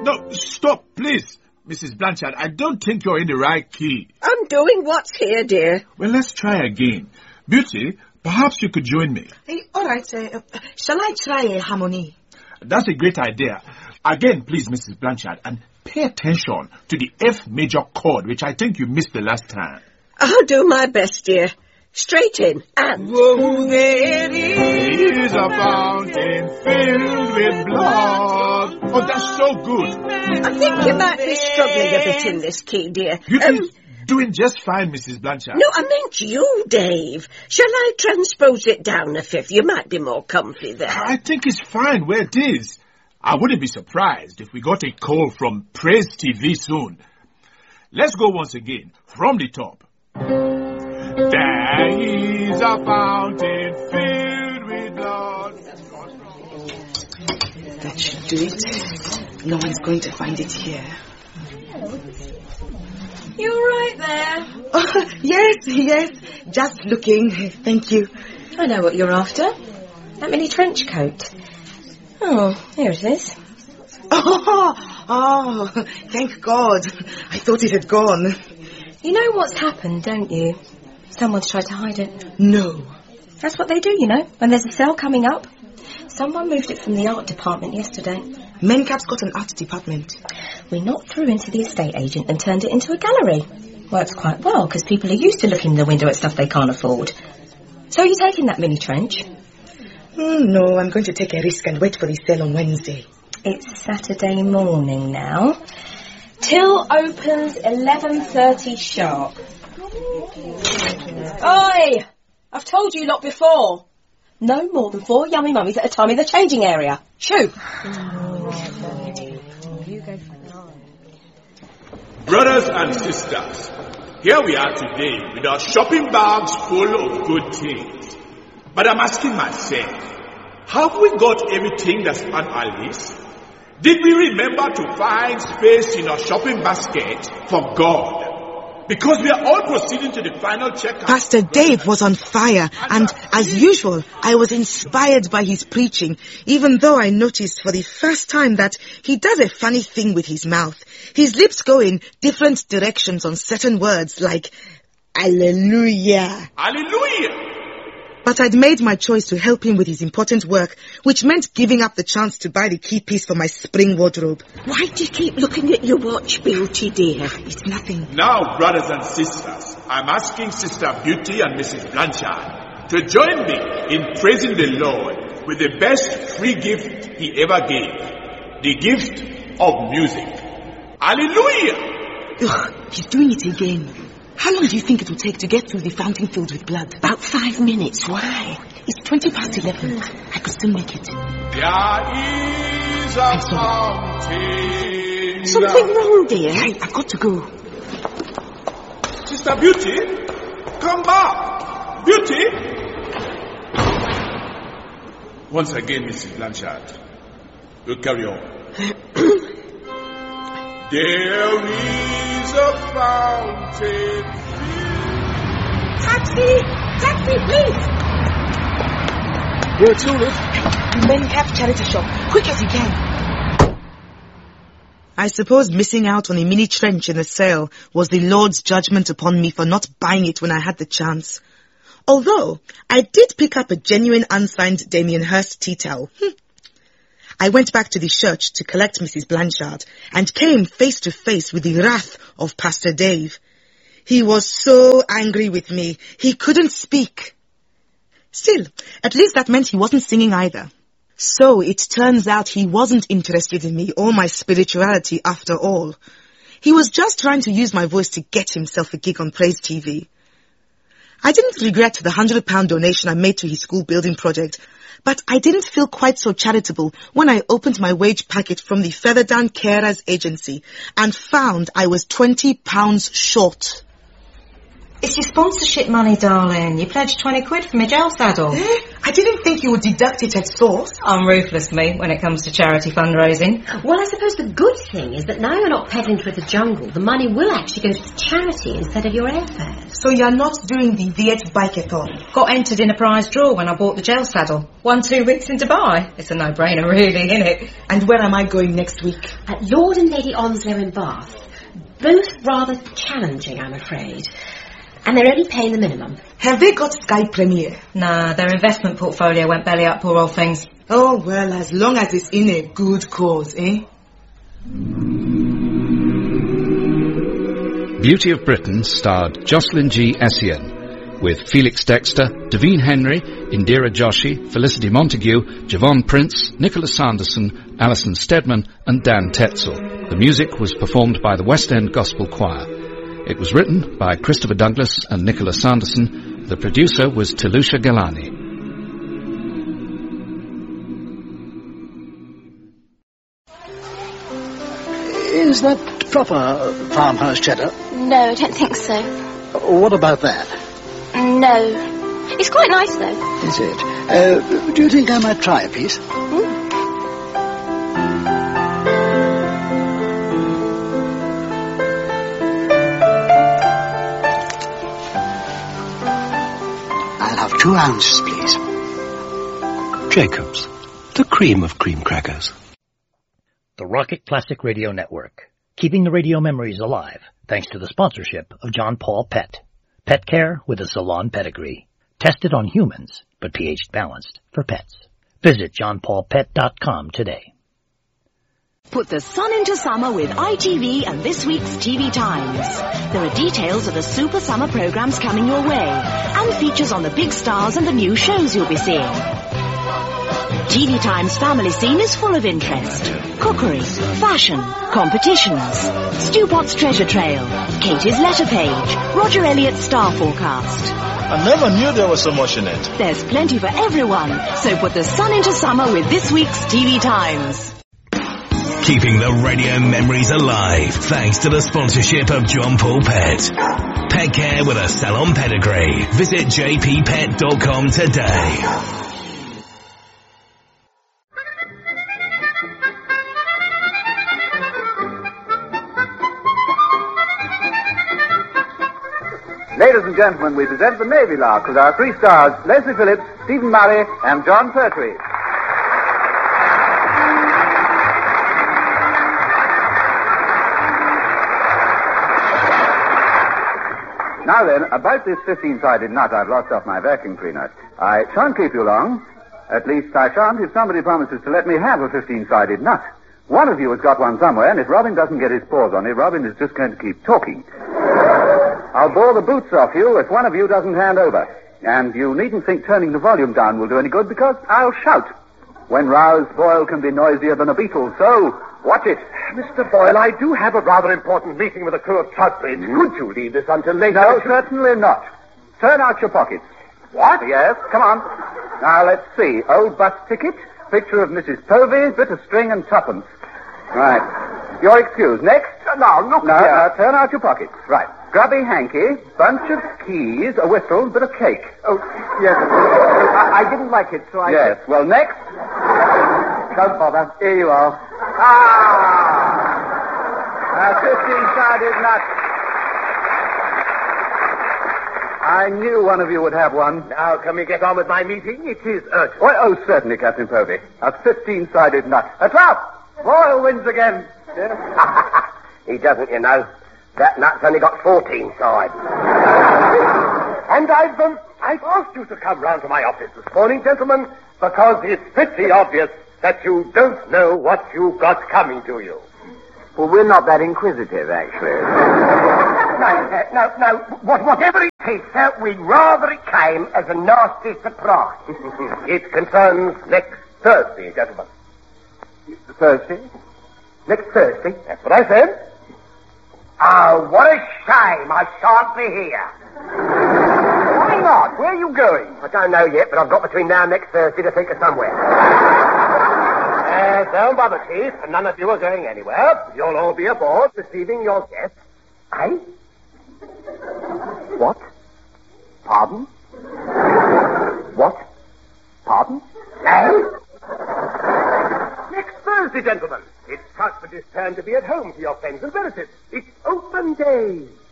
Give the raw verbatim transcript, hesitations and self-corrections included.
No, stop, please. Missus Blanchard, I don't think you're in the right key. I'm doing what's here, dear. Well, let's try again. Beauty, perhaps you could join me. Hey, all right, uh, shall I try a harmony? That's a great idea. Again, please, Missus Blanchard, and pay attention to the F major chord, which I think you missed the last time. I'll do my best, dear. Straight in, and... Whoa, there is a fountain filled with blood. Oh, that's so good. I think you might be struggling a bit in this key, dear. You're Um, doing just fine, Missus Blanchard. no, I meant you, Dave. Shall I transpose it down a fifth? You might be more comfy there. I think it's fine where it is. I wouldn't be surprised if we got a call from Praise T V soon. Let's go once again, from the top. There is a fountain filled with blood. That should do it. No one's going to find it here. You all right there? Oh, yes, yes. Just looking. Thank you. I know what you're after. That mini trench coat. Oh, here it is. Oh, oh, thank God. I thought it had gone. You know what's happened, don't you? Someone's tried to hide it. No. That's what they do, you know, when there's a sale coming up. Someone moved it from the art department yesterday. Mencap's got an art department. We knocked through into the estate agent and turned it into a gallery. Works quite well, because people are used to looking in the window at stuff they can't afford. So are you taking that mini trench? Mm, no, I'm going to take a risk and wait for the sale on Wednesday. It's Saturday morning now. Till opens eleven thirty sharp. Oi! I've told you lot before. No more than four yummy mummies at a time in the changing area. Shoo! Brothers and sisters, here we are today with our shopping bags full of good things. But I'm asking myself, have we got everything that's on our list? Did we remember to find space in our shopping basket for God? Because we are all proceeding to the final checkout. Pastor Dave was on fire, and as usual, I was inspired by his preaching, even though I noticed for the first time that he does a funny thing with his mouth. His lips go in different directions on certain words, like, Hallelujah. Hallelujah! But I'd made my choice to help him with his important work, which meant giving up the chance to buy the key piece for my spring wardrobe. Why do you keep looking at your watch, Beauty, dear? It's nothing. Now, brothers and sisters, I'm asking Sister Beauty and Missus Blanchard to join me in praising the Lord with the best free gift he ever gave, the gift of music. Hallelujah! Ugh, he's doing it again. How long do you think it will take to get through the fountain filled with blood? About five minutes. Why? It's twenty past eleven. I could still make it. There is a fountain. Something wrong, dear? Hey, I've got to go. Sister Beauty, come back. Beauty. Once again, Missus Blanchard, we'll carry on. There is a fountain. Taxi! Taxi, please! You're a tourist. Mencap charity shop. Quick as you can. I suppose missing out on a mini trench in the sale was the Lord's judgment upon me for not buying it when I had the chance. Although, I did pick up a genuine unsigned Damien Hirst tea towel. Hm. I went back to the church to collect Missus Blanchard and came face to face with the wrath of Pastor Dave. He was so angry with me, he couldn't speak. Still, at least that meant he wasn't singing either. So it turns out he wasn't interested in me or my spirituality after all. He was just trying to use my voice to get himself a gig on Praise T V. I didn't regret the hundred pound donation I made to his school building project, but I didn't feel quite so charitable when I opened my wage packet from the Featherdown Carers Agency and found I was twenty pounds short. It's your sponsorship money, darling. You pledged twenty quid for my gel saddle. Eh? I didn't think you would deduct it at source. I'm ruthless, me, when it comes to charity fundraising. Well, I suppose the good thing is that now you're not peddling through the jungle. The money will actually go to charity instead of your airfare. So you're not doing the Viet Bike-a-thon? Got entered in a prize draw when I bought the gel saddle. Won two weeks in Dubai. It's a no-brainer, really, isn't it? And where am I going next week? At Lord and Lady Onslow in Bath. Both rather challenging, I'm afraid. And they're only paying the minimum. Have they got Sky Premier? Nah, their investment portfolio went belly up, poor old things. Oh, well, as long as it's in a good cause, eh? Beauty of Britain starred Jocelyn G. Essien, with Felix Dexter, Davine Henry, Indira Joshi, Felicity Montague, Javon Prince, Nicholas Sanderson, Alison Steadman and Dan Tetzel. The music was performed by the West End Gospel Choir. It was written by Christopher Douglas and Nicholas Sanderson. The producer was Telusha Galani. Is that proper farmhouse cheddar? No, I don't think so. What about that? No. It's quite nice, though. Is it? Uh, do you think I might try a piece? Mm. I'll have two ounces, please. Jacobs, the cream of cream crackers. The Rocket Classic Radio Network, keeping the radio memories alive thanks to the sponsorship of John Paul Pet. Pet care with a salon pedigree. Tested on humans, but pH balanced for pets. Visit john paul pet dot com today. Put the sun into summer with I T V and this week's T V Times. There are details of the super summer programs coming your way and features on the big stars and the new shows you'll be seeing. T V Times family scene is full of interest. Cookery, fashion, competitions, Stu Potts treasure trail, Katie's letter page, Roger Elliott's star forecast. I never knew there was so much in it. There's plenty for everyone, so put the sun into summer with this week's T V Times. Keeping the radio memories alive thanks to the sponsorship of John Paul Pet. Pet care with a salon pedigree. Visit j p pet dot com today. Ladies and gentlemen, we present the Navy Lark with our three stars, Leslie Phillips, Stephen Murray, and John Pertwee. Now then, about this fifteen-sided nut I've lost off my vacuum cleaner. I shan't keep you long. At least I shan't if somebody promises to let me have a fifteen-sided nut. One of you has got one somewhere, and if Robin doesn't get his paws on it, Robin is just going to keep talking. I'll bore the boots off you if one of you doesn't hand over. And you needn't think turning the volume down will do any good, because I'll shout. When roused, Boyle can be noisier than a beetle, so watch it. Mister Boyle, I do have a rather important meeting with the crew of Troutbridge. Mm-hmm. Could you leave this until later? No, certainly not. Turn out your pockets. What? Yes, come on. Now, let's see. Old bus ticket, picture of Missus Povey, bit of string and tuppence. Right. You're excused. Next. Uh, now, look no, here. Now, turn out your pockets. Right. Grubby hanky, bunch of keys, a whistle, bit of cake. Oh, yes. I, I didn't like it, so I... Yes. Well, next. Don't bother. Here you are. Ah! A fifteen-sided nut. I knew one of you would have one. Now, can we get on with my meeting? It is urgent. Well, oh, certainly, Captain Povey. A fifteen-sided nut. A trap! Boyle wins again. Yeah. He doesn't, you know. That nut's only got fourteen sides. And I've, um, I've asked you to come round to my office this morning, gentlemen, because it's pretty obvious that you don't know what you've got coming to you. Well, we're not that inquisitive, actually. No, uh, no, no. What, whatever it is, sir, we'd rather it came as a nasty surprise. It concerns next Thursday, gentlemen. Thursday? Next Thursday. That's what I said. Oh, what a shame I shan't be here. Why not? Where are you going? I don't know yet, but I've got between now and next Thursday to think of somewhere. uh, don't bother, Chief. None of you are going anywhere. You'll all be aboard receiving your guests. Eh? What? Pardon? What? Pardon? Eh? Next Thursday, gentlemen. It's Cuthbert's turn to be at home for your friends and relatives. It's open day.